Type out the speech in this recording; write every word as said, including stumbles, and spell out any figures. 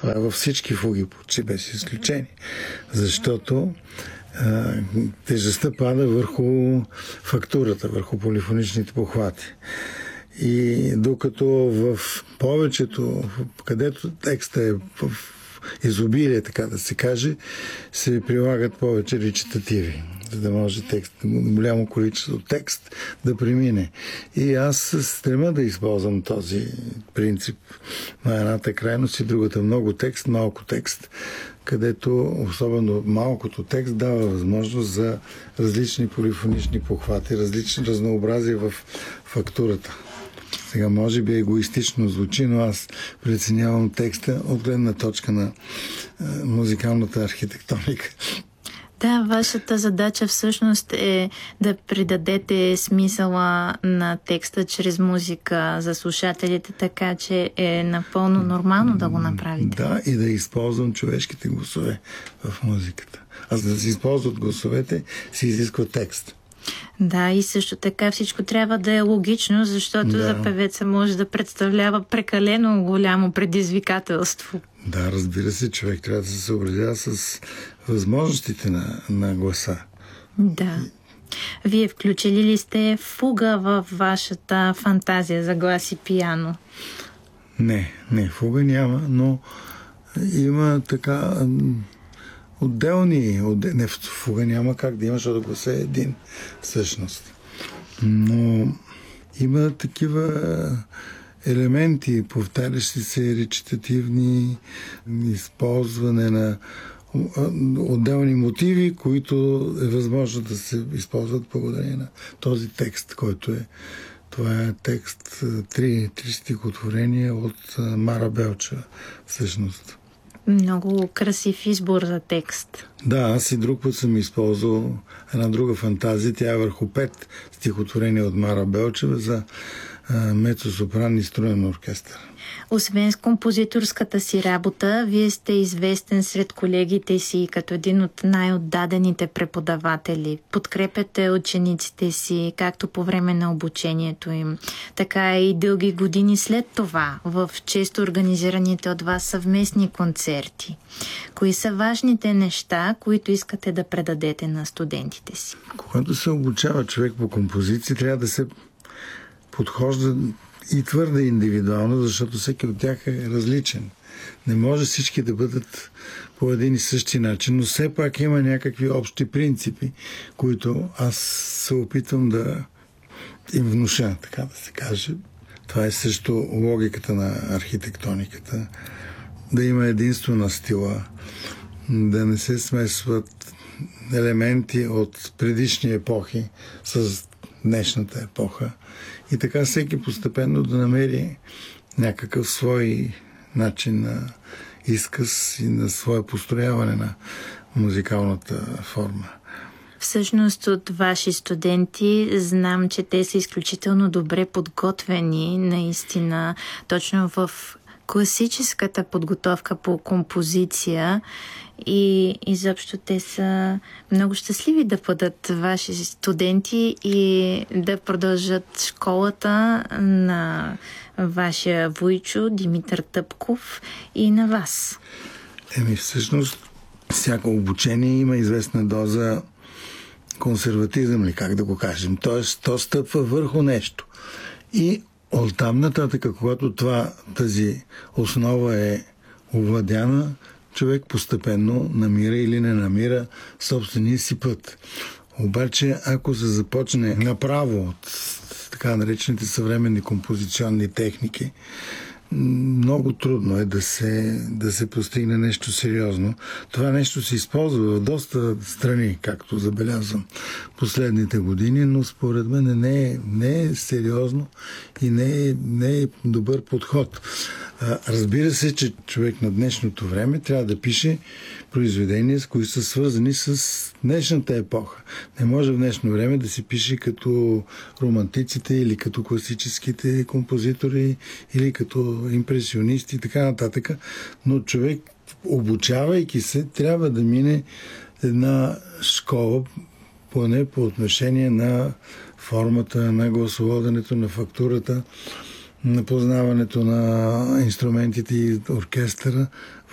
Това е във всички фуги, почти без изключение. Защото а, тежестта пада върху фактурата, върху полифоничните похвати. И докато в повечето, където текста е в изобилие, така да се каже, се прилагат повече речитативи, за да може текст, голямо количество текст да премине. И аз стрема да използвам този принцип на едната крайност и другата. Много текст, малко текст, където особено малкото текст дава възможност за различни полифонични похвати, различни разнообразия в фактурата. Сега може би егоистично звучи, но аз преценявам текста от гледна точка на е, музикалната архитектоника. Да, вашата задача всъщност е да придадете смисъла на текста чрез музика за слушателите, така че е напълно нормално да го направите. Да, и да използвам човешките гласове в музиката. А за да се използват гласовете, се изисква текст. Да, и също така всичко трябва да е логично, защото да. За певеца може да представлява прекалено голямо предизвикателство. Да, разбира се, човек трябва да се съобразява с възможностите на, на гласа. Да. Вие включили ли сте фуга в вашата фантазия за глас и пиано? Не, не, фуга няма, но има така... Отделни, отдел... не, фуга няма как да има, защото гласа е един всъщност. Но има такива елементи, повтарящи се речитативни, използване на отделни мотиви, които е възможно да се използват благодарение на този текст, който е. Това е текст, три, три стихотворения от Мара Белчева всъщност. Много красив избор за текст. Да, аз и друг път съм използвал една друга фантазия. Тя е върху пет стихотворения от Мара Белчева за мецо-сопран и струен оркестър. Освен с композиторската си работа, вие сте известен сред колегите си като един от най-отдадените преподаватели. Подкрепяте учениците си както по време на обучението им, така и дълги години след това в често организираните от вас съвместни концерти. Кои са важните неща, които искате да предадете на студентите си? Когато се обучава човек по композиция, трябва да се подхожда и твърде индивидуално, защото всеки от тях е различен. Не може всички да бъдат по един и същи начин, но все пак има някакви общи принципи, които аз се опитвам да им внуша, така да се каже. Това е също логиката на архитектониката. Да има единство на стила, да не се смесват елементи от предишни епохи с днешната епоха. И така всеки постепенно да намери някакъв свой начин на изказ и на свое построяване на музикалната форма. Всъщност от ваши студенти знам, че те са изключително добре подготвени, наистина, точно в класическата подготовка по композиция и изобщо те са много щастливи да бъдат ваши студенти и да продължат школата на вашия вуйчо Димитър Тъпков и на вас. Еми всъщност всяко обучение има известна доза консерватизъм ли, как да го кажем. Тоест, то стъпва върху нещо. И оттам нататък, когато това, тази основа е овладяна, човек постепенно намира или не намира собствения си път. Обаче, ако се започне направо от така наречените съвременни композиционни техники, много трудно е да се, да се постигне нещо сериозно. Това нещо се използва в доста страни, както забелязвам последните години, но според мен не е, не е сериозно и не е, не е добър подход. Разбира се, че човек на днешното време трябва да пише произведения, с които са свързани с днешната епоха. Не може в днешно време да се пише като романтиците или като класическите композитори или като импресионисти и така нататък. Но човек, обучавайки се, трябва да мине една школа, поне по отношение на формата, на гласоводенето, на фактурата, на познаването на инструментите и оркестъра.